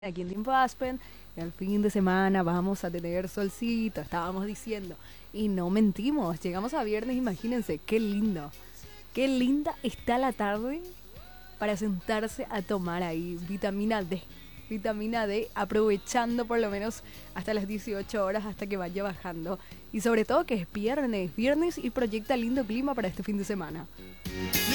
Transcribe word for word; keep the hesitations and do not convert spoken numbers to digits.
aquí en Tiempo Aspen, el fin de semana vamos a tener solcito, estábamos diciendo, y no mentimos, llegamos a viernes, imagínense, qué lindo, qué linda está la tarde para sentarse a tomar ahí vitamina D, vitamina D, aprovechando por lo menos hasta las dieciocho horas hasta que vaya bajando, y sobre todo que es viernes, viernes y proyecta lindo clima para este fin de semana.